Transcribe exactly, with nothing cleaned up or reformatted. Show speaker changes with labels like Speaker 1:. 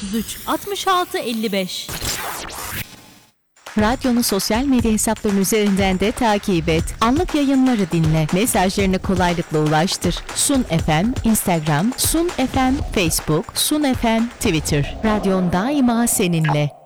Speaker 1: otuz üç altmış altı elli beş.
Speaker 2: Radyonun sosyal medya hesaplarının üzerinden de takip et. Anlık yayınları dinle. Mesajlarını kolaylıkla ulaştır. Sun F M, Instagram, Sun F M, Facebook, Sun F M, Twitter. Radyon daima seninle.